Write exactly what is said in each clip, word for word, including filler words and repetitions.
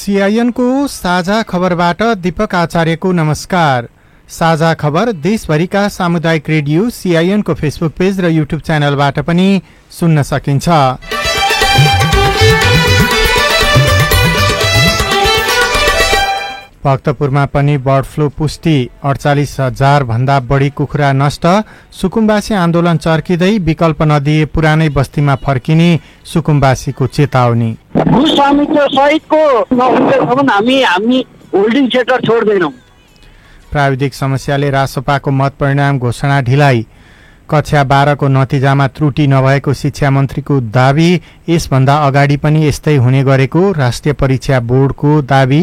सीआईएनको साझा खबरबाट दीपक आचार्यको नमस्कार। साझा खबर देशभरिका सामुदायिक रेडियो सीआईएनको फेसबुक पेज र युट्युब च्यानलबाट पनि सुन्न सकिन्छ। भक्तपुरमा पनि बर्ड फ्लू पुष्टि, अडचालिस हजार भन्दा बढी कुखुरा नष्ट। सुकुम्बासी आन्दोलन चर्किँदै विकल्प नदिए पुरानै बस्तीमा फर्किने सुकुम्बासीको चेतावनी। भूस्वामित्व सहितको नहुँदैसम्म हामी हामी होल्डिङ सेक्टर छोड्दैनौँ। प्राविधिक समस्याले रासपाको मत परिणाम घोषणा ढिलाइ। कक्षा बाह्रको नतिजामा त्रुटि नभएको शिक्षा मन्त्रीको दावी। यसभन्दा अगाडि पनि यस्तै हुने गरेको राष्ट्रिय परीक्षा बोर्डको दावी।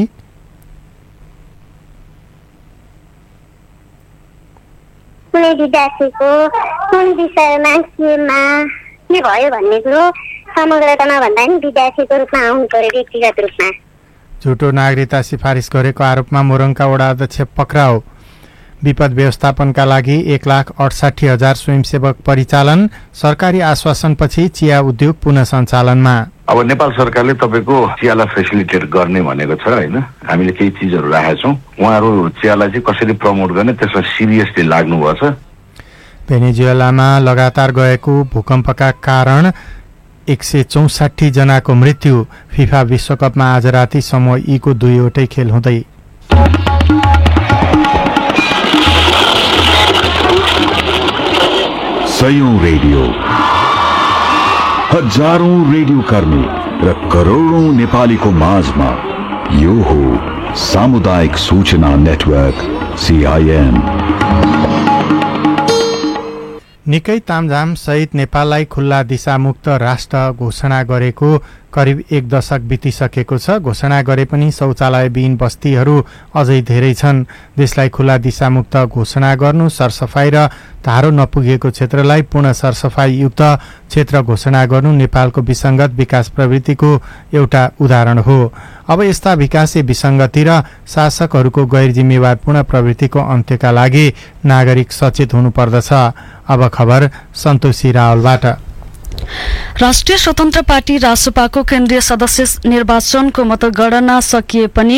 कुनै विद्यार्थीको कुन विषयमा केमा के भयो भन्ने कुरो समग्रतामा भन्दा पनि विद्यार्थीको रूपमा आउनु पर्यो, व्यक्तिगत रूपमा। झुटो नागरिकता सिफारिस गरेको आरोपमा मोरङका वडा अध्यक्ष पक्राउ। विपद व्यवस्थापनका लागि एक लाख अडसाठी हजार स्वयंसेवक परिचालन। सरकारी आश्वासनपछि चिया उद्योग पुनः सञ्चालनमा। अब नेपाल सरकारले तपाईँको चियालाई फेसिलिटेट गर्ने भनेको छ होइन। हामीले केही चिजहरू राखेका छौँ। उहाँहरू चियालाई चाहिँ कसरी प्रमोट गर्ने त्यसमा सिरियसली लाग्नुभएको छ। भेनेजुएलामा लगातार गएको भूकम्पका कारण एक सय चौसाठी जनाको मृत्यु। फिफा विश्वकपमा आज राति समूह ईको दुईवटै खेल हुँदै। सयौं रेडियो, हजारौं रेडियो कर्मी र करोडौं नेपालीको माझमा यो हो सामुदायिक सूचना नेटवर्क सीआईएन। निकै तामझाम सहित नेपाललाई खुल्ला दिशामुक्त राष्ट्र घोषणा गरेको करिब एक दशक बितिसकेको छ। घोषणा गरे पनि शौचालयविहीन बस्तीहरू अझै धेरै छन्। देशलाई खुल्ला दिशामुक्त घोषणा गर्नु, सरसफाई र धारो नपुगेको क्षेत्रलाई पूर्ण सरसफाई युक्त क्षेत्र घोषणा गर्नु नेपालको विसङ्गत विकास प्रवृत्तिको एउटा उदाहरण हो। अब यस्ता विकासे विसङ्गति र शासकहरूको गैर जिम्मेवारपूर्ण प्रवृत्तिको अन्त्यका लागि नागरिक सचेत हुनुपर्दछ। अब खबर सन्तोषी रावलबाट। राष्ट्रिय स्वतन्त्र पार्टी रासपाको केन्द्रीय सदस्य निर्वाचनको मतगणना सकिए पनि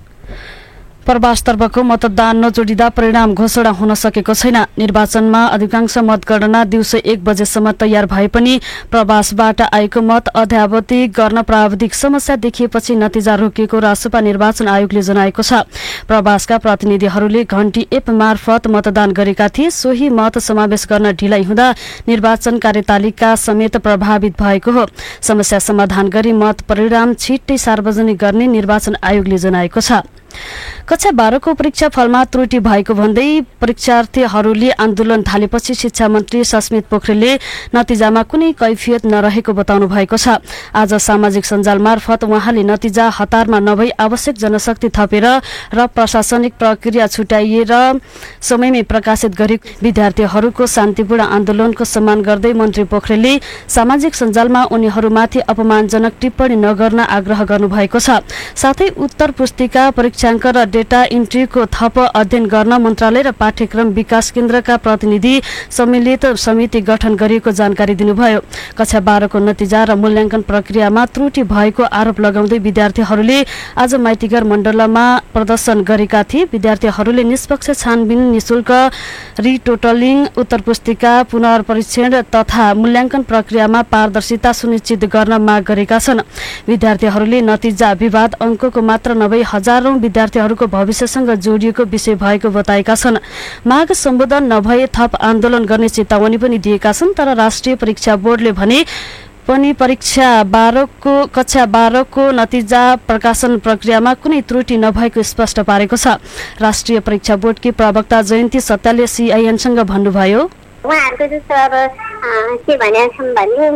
प्रवासतर्फको मतदान नजोडिँदा परिणाम घोषणा हुन सकेको छैन। निर्वाचनमा अधिकांश मतगणना दिउँसो एक बजेसम्म तयार भए पनि प्रवासबाट आएको मत अध्यावधि गर्न प्राविधिक समस्या देखिएपछि नतिजा रोकिएको रासपा निर्वाचन आयोगले जनाएको छ। प्रवासका प्रतिनिधिहरूले घण्टी एप मार्फत मतदान गरेका थिए। सोही मत समावेश गर्न ढिलाइ हुँदा निर्वाचन कार्यतालिका समेत प्रभावित भएको हो। समस्या समाधान गरी मत परिणाम छिट्टै सार्वजनिक गर्ने निर्वाचन आयोगले जनाएको छ। कक्षा बाह्रको परीक्षा फलमा त्रुटि भएको भन्दै परीक्षार्थीहरूले आन्दोलन थालेपछि शिक्षा मन्त्री सस्मित पोखरेलले नतिजामा कुनै कैफियत नरहेको बताउनु भएको छ। आज सामाजिक सञ्जाल मार्फत उहाँले नतिजा हतारमा नभई आवश्यक जनशक्ति थपेर र प्रशासनिक प्रक्रिया छुट्याइएर समयमै प्रकाशित गरी विद्यार्थीहरूको शान्तिपूर्ण आन्दोलनको सम्मान गर्दै मन्त्री पोखरेलले सामाजिक सञ्जालमा उनीहरूमाथि अपमानजनक टिप्पणी नगर्न आग्रह गर्नुभएको छ। साथै उत्तर पुस्तिका परीक्षाङ्क र डेटा इन्ट्रीको थप अध्ययन गर्न मन्त्रालय र पाठ्यक्रम विकास केन्द्रका प्रतिनिधि सम्मिलित समिति गठन गरिएको जानकारी दिनुभयो। कक्षा बाह्रको नतिजा र मूल्याङ्कन प्रक्रियामा त्रुटि भएको आरोप लगाउँदै विद्यार्थीहरूले आज माइतीघर मण्डलमा प्रदर्शन गरेका थिए। विद्यार्थीहरूले निष्पक्ष छानबिन, निशुल्क रिटोटलिङ, उत्तर पुस्तिका पुनर्परीक्षण तथा मूल्याङ्कन प्रक्रियामा पारदर्शिता सुनिश्चित गर्न माग गरेका छन्। विद्यार्थीहरूले नतिजा विवाद अङ्कको मात्र नभई हजारौं विद्यार्थीहरूको भविष्यसँग जोडिएको विषय भएको बताएका छन्। माग सम्बोधन नभए थप आन्दोलन गर्ने चेतावनी पनि दिएका छन्। तर राष्ट्रिय परीक्षा बोर्डले भने पनि परीक्षा बाह्रको कक्षा बाह्रको नतिजा प्रकाशन प्रक्रियामा कुनै त्रुटि नभएको स्पष्ट पारेको छ। राष्ट्रिय परीक्षा बोर्डकी प्रवक्ता जयन्ती सत्यालले सीआईएनसँग भन्नुभयो, उहाँहरूको जस्तो अब के भनेका छन् भने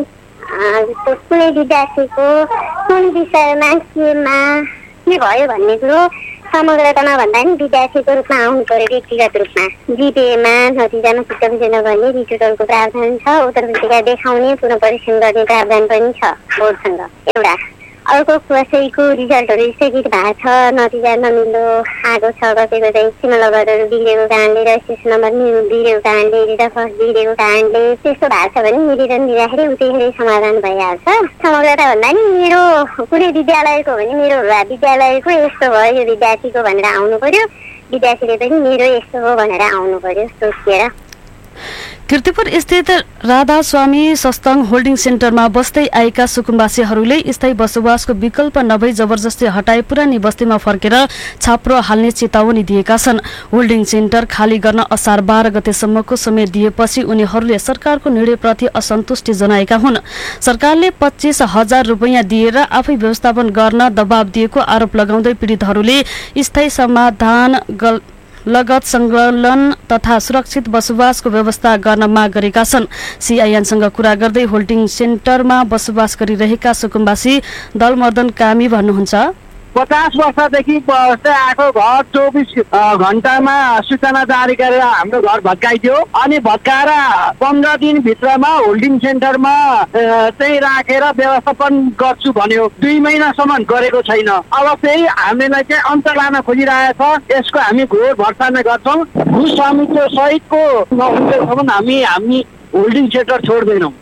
कुनै विद्यार्थीको कुन विषयमा केमा के भयो भन्ने कुरो समग्रतामा भन्दा पनि विद्यार्थीको रूपमा आउनु पर्यो, व्यक्तिगत रूपमा। जिपिएमा नतिजामा चित्तबुझ नगर्ने रिटोटलको प्रावधान छ। उत्तर पुस्तिका देखाउने, पुनः परीक्षण गर्ने प्रावधान पनि छ बोर्डसँग। एउटा अर्को कसैको रिजल्टहरू स्थगित भएको छ, नतिजा नमिल्दो आएको छ, कसैको चाहिँ सिमलगरहरू बिग्रेको कारणले रजिस्ट्रेसन नम्बर बिग्रेको कारणले डेट अफ बर्थ बिग्रेको कारणले त्यस्तो भएको छ भने निवेदन दिँदाखेरि उतैखेरै समाधान भइहाल्छ। समग्रता भन्दा नि मेरो कुनै विद्यालयको भने मेरो विद्यालयको यस्तो भयो यो विद्यार्थीको भनेर आउनु पर्यो, विद्यार्थीले पनि मेरो यस्तो हो भनेर आउनु पर्यो सोचेर। किर्तिपुर स्थित राधा स्वामी सस्तङ होल्डिङ सेन्टरमा बस्दै आएका सुकुम्बासीहरूले स्थायी बसोबासको विकल्प नभई जबरजस्ती हटाए पुरानी बस्तीमा फर्केर छाप्रो हाल्ने चेतावनी दिएका छन्। होल्डिङ सेन्टर खाली गर्न असार बाह्र गतेसम्मको समय दिएपछि उनीहरूले सरकारको निर्णयप्रति असन्तुष्टि जनाएका हुन्। सरकारले पच्चीस हजार रुपियाँ दिएर आफै व्यवस्थापन गर्न दबाव दिएको आरोप लगाउँदै पीडितहरूले स्थायी समाधान लगत संकलन तथा सुरक्षित बसोबासको व्यवस्था गर्न माग गरेका छन्। सीआईएनसँग कुरा गर्दै होल्डिङ सेन्टरमा बसोबास गरिरहेका सुकुम्बासी दलमर्दन कामी भन्नुहुन्छ, पचास वर्षदेखि बस्दै आएको घर चौबिस घण्टामा सूचना जारी गरेर हाम्रो घर भत्काइदियो, अनि भत्काएर पन्ध्र दिनभित्रमा होल्डिङ सेन्टरमा चाहिँ राखेर व्यवस्थापन गर्छु भन्यो, दुई महिनासम्म गरेको छैन। अब फेरि हामीलाई चाहिँ अन्त लान खोजिरहेछ, यसको हामी घोर भर्त्सना गर्छौँ। भू स्वामित्व सहितको नहुँदैसम्म हामी हामी होल्डिङ सेन्टर छोड्दैनौँ।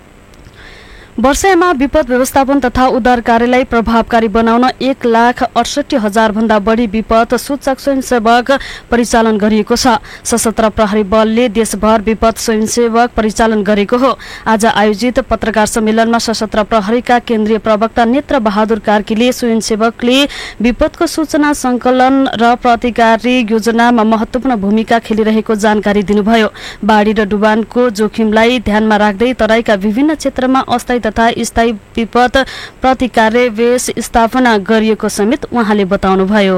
वर्षामा विपद व्यवस्थापन तथा उद्धार कार्यलाई प्रभावकारी बनाउन एक लाख अडसठी हजार भन्दा बढी विपद सूचक स्वयंसेवक परिचालन गरिएको छ। सशस्त्र प्रहरी बलले देशभर विपद स्वयंसेवक परिचालन गरेको हो। आज आयोजित पत्रकार सम्मेलनमा सशस्त्र प्रहरीका केन्द्रीय प्रवक्ता नेत्र बहादुर कार्कीले स्वयंसेवकले विपदको सूचना संकलन र प्रतिकारी योजनामा महत्वपूर्ण भूमिका खेलिरहेको जानकारी दिनुभयो। बाढी र डुबानको जोखिमलाई ध्यानमा राख्दै तराईका विभिन्न क्षेत्रमा अस्थायी तथा स्थायी विपद प्रतिकार्य बेस स्थापना गरिएको समेत उहाँले बताउनुभयो।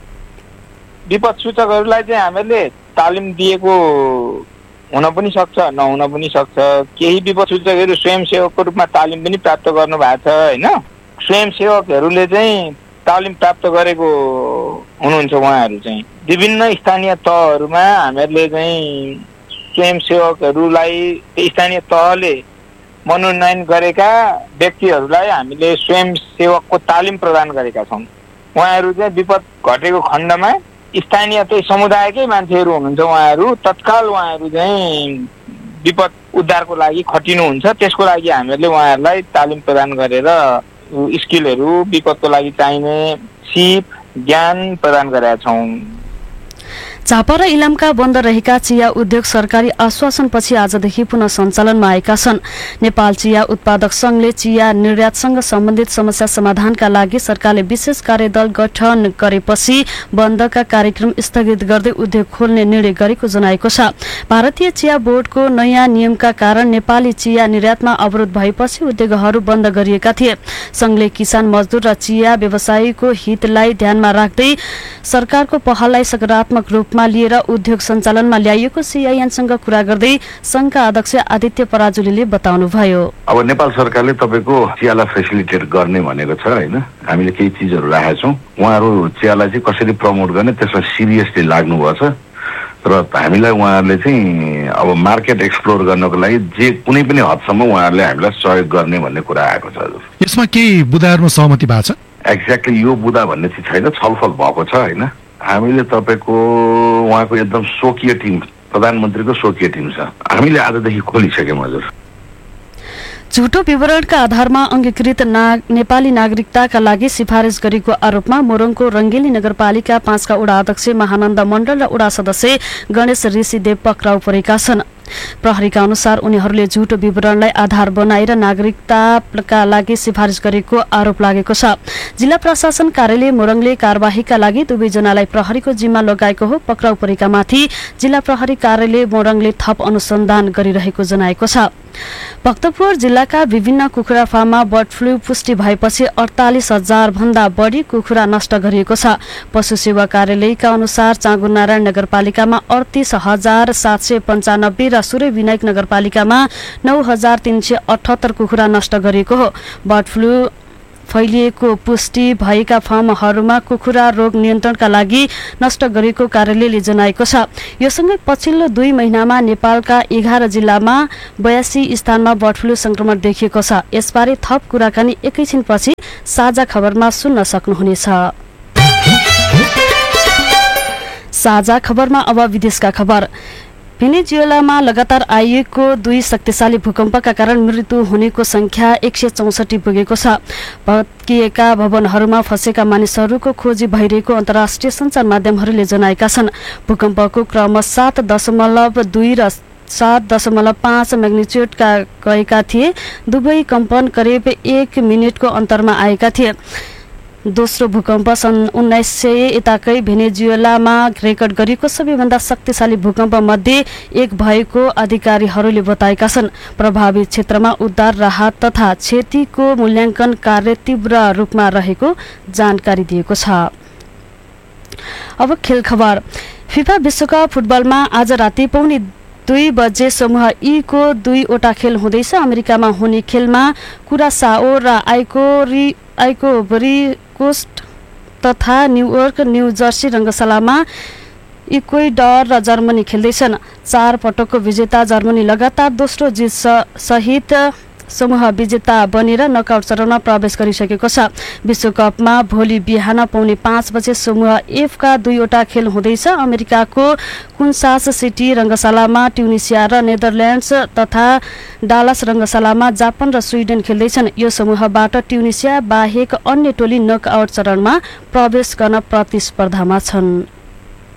विपद सूचकहरूलाई चाहिँ हामीले तालिम दिएको हुन पनि सक्छ, नहुन पनि सक्छ। केही विपद सूचकहरू स्वयंसेवकको रूपमा तालिम पनि प्राप्त गर्नु भएको छ होइन। स्वयंसेवकहरूले चाहिँ तालिम प्राप्त गरेको हुनुहुन्छ। उहाँहरू चाहिँ विभिन्न स्थानीय तहहरूमा हामीहरूले चाहिँ स्वयंसेवकहरूलाई स्थानीय तहले मनोनयन गरेका व्यक्तिहरूलाई हामीले स्वयंसेवकको तालिम प्रदान गरेका छौँ। उहाँहरू चाहिँ विपद घटेको खण्डमा स्थानीय त्यही समुदायकै मान्छेहरू हुनुहुन्छ, उहाँहरू तत्काल उहाँहरू चाहिँ विपद उद्धारको लागि खटिनुहुन्छ। त्यसको लागि हामीहरूले उहाँहरूलाई तालिम प्रदान गरेर स्किलहरू, विपदको लागि चाहिने सिप ज्ञान प्रदान गरेका छौँ। झापा र इलामका बन्द रहेका चिया उद्योग सरकारी आश्वासनपछि आजदेखि पुनः सञ्चालनमा आएका छन्। नेपाल चिया उत्पादक संघले चिया निर्यातसँग सम्बन्धित समस्या समाधानका लागि सरकारले विशेष कार्यदल गठन गरेपछि बन्दका कार्यक्रम स्थगित गर्दै उद्योग खोल्ने निर्णय गरेको जनाएको छ। भारतीय चिया बोर्डको नयाँ नियमका कारण नेपाली चिया निर्यातमा अवरोध भएपछि उद्योगहरू बन्द गरिएका थिए। संघले किसान, मजदुर र चिया व्यवसायीको हितलाई ध्यानमा राख्दै सरकारको पहललाई सकारात्मक रूप मा लिएर उद्योग सञ्चालनमा ल्याइएको सीआईएनसँग कुरा गर्दै संघका अध्यक्ष आदित्य पराजुलीले बताउनुभयो। अब नेपाल सरकारले तपाईँको चियालाई फेसिलिटेट गर्ने भनेको छ होइन। हामीले केही चिजहरू राखेका छौँ। उहाँहरू चियालाई चाहिँ कसरी प्रमोट गर्ने त्यसमा सिरियसली लाग्नुभएको छ र हामीलाई उहाँहरूले चाहिँ अब मार्केट एक्सप्लोर गर्नको लागि जे कुनै पनि हदसम्म उहाँहरूले हामीलाई सहयोग गर्ने भन्ने कुरा आएको छ। हजुर, यसमा केही बुदाहरूमा सहमति भएको छ? एक्ज्याक्टली यो बुदा भन्ने चिज छैन, छलफल भएको छ होइन। हामीले तपाईँको उहाँको एकदम स्वकीय टिम, प्रधानमन्त्रीको स्वकीय टिम छ, हामीले आजदेखि खोलिसक्यौँ। हजुर, झुटो विवरणका आधारमा अंगीकृत नाग, नेपाली नागरिकताका लागि सिफारिस गरेको आरोपमा मोरङको रंगेली नगरपालिका पाँचका वडा अध्यक्ष महानन्द मण्डल र वडा सदस्य गणेश ऋषिदेव पक्राउ परेका छन्। प्रहरीका अनुसार उनीहरूले झुटो विवरणलाई आधार बनाएर नागरिकताका लागि सिफारिस गरेको आरोप लागेको छ। जिल्ला प्रशासन कार्यालय मोरङले कार्यवाहीका लागि दुवैजनालाई प्रहरीको जिम्मा लगाएको हो। पक्राउ परेकामाथि जिल्ला प्रहरी कार्यालय मोरङले थप अनुसन्धान गरिरहेको जनाएको छ। भक्तपुर जिल्लाका विभिन्न कुखुरा फार्ममा बर्ड फ्लू पुष्टि भएपछि अडतालिस हजार भन्दा बढी कुखुरा नष्ट गरिएको छ। पशु सेवा कार्यालयका अनुसार चाँगुनारायण नगरपालिकामा अडतीस हजार सात सय पञ्चानब्बे र सूर्य विनायक नगरपालिकामा नौ हजार तीन सय अठहत्तर कुखुरा नष्ट गरिएको हो। बर्ड फ्लू फैलिएको पुष्टि भएका फार्महरूमा कुखुरा रोग नियन्त्रणका लागि नष्ट गरेको कार्यालयले जनाएको छ। यो सँगै पछिल्लो दुई महिनामा नेपालका एघार जिल्लामा बयासी स्थानमा बर्ड फ्लू संक्रमण देखिएको छ। यसबारे थप कुराकानी एकैछिनपछि साझा खबरमा सुन्न सक्नुहुनेछ। साझा खबरमा अब विदेशका खबर। भेनेजुएलामा लगातार आइएको दुई शक्तिशाली भूकम्पका कारण मृत्यु हुनेको संख्या एक सय चौसठी पुगेको छ। भत्किएका भवनहरूमा फँसेका मानिसहरूको खोजी भइरहेको अन्तर्राष्ट्रिय सञ्चार माध्यमहरूले जनाएका छन्। भूकम्पको क्रम सात दशमलव दुई र सात दशमलव पाँच म्याग्निच्युडका गएका थिए। दुवै कम्पन करिब एक मिनटको अन्तरमा आएका थिए। दोस्रो भूकम्प सन् उन्नाइस सय यताकै भेनेजुएलामा रेकर्ड गरिएको सबैभन्दा शक्तिशाली भूकम्प मध्ये एक भएको अधिकारीहरूले बताएका छन्। प्रभावित क्षेत्रमा उद्धार राहत तथा क्षतिको मूल्याङ्कन कार्य तीव्र रूपमा रहेको जानकारी दिएको छ। अब खेल खबर। फिफा विश्वकप फुटबलमा आज राति पौने दुई बजे समूह ई को दुईवटा खेल हुँदैछ। अमेरिकामा हुने खेलमा कुरासाओ र आइकोरी आइकोबरी कोस्ट तथा न्युयोर्क न्यू जर्सी रङ्गशालामा इक्वेडर र जर्मनी खेल्दैछन्। चार पटकको विजेता जर्मनी लगातार दोस्रो जित सहित समूह विजेता बनेर नकआउट चरणमा प्रवेश गरिसकेको छ। विश्वकपमा भोलि बिहान पौने पाँच बजे समूह एफ का दुईवटा खेल हुँदैछ। अमेरिकाको कुन्सास सिटी रङ्गशालामा ट्युनिसिया र नेदरल्यान्ड्स तथा डालस रङ्गशालामा जापान र स्विडेन खेल्दैछन्। यो समूहबाट ट्युनिसिया बाहेक अन्य टोली नकआउट चरणमा प्रवेश गर्न प्रतिस्पर्धामा छन्।